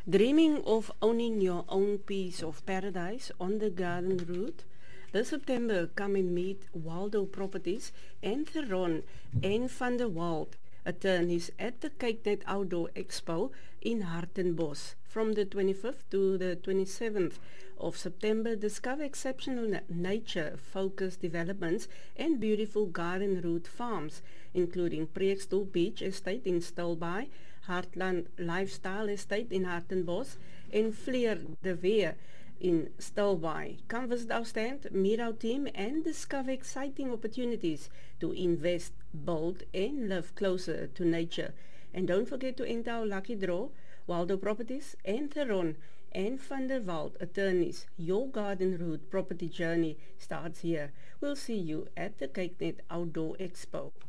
Dreaming of owning your own piece of paradise on the garden route? This September, come and meet Waldo Properties and Theron and Van der Walt, attorneys at the KykNet Outdoor Expo in Hartenbos. From the 25th to the 27th of September, discover exceptional nature-focused developments and beautiful garden route farms, including Preekstoel Beach Estate in Stilbaai, Heartland Lifestyle Estate in Hartenbos, and Fleer de Weer in Stilbaai. Come visit our stand, meet our team, and discover exciting opportunities to invest, build, and live closer to nature. And don't forget to enter our lucky draw. Waldo Properties and Theron and Van der Walt attorneys. Your garden route property journey starts here. We'll see you at the KykNet Outdoor Expo.